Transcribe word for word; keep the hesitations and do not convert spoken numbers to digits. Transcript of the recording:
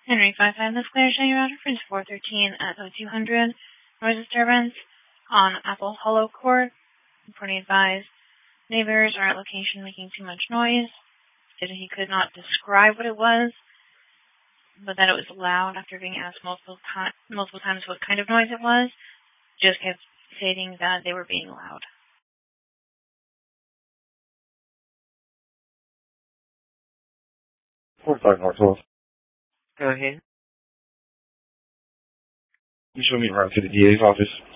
Henry five five, this clear show your reference four thirteen at oh two hundred. Noise disturbance on Apple Hollow Court. Reporting advised. Neighbors are at location making too much noise. Stated he could not describe what it was, but that it was loud after being asked multiple, ti- multiple times what kind of noise it was. Just kept stating that they were being loud. forty-five Northwest. Go ahead. You show me around to the D A's office.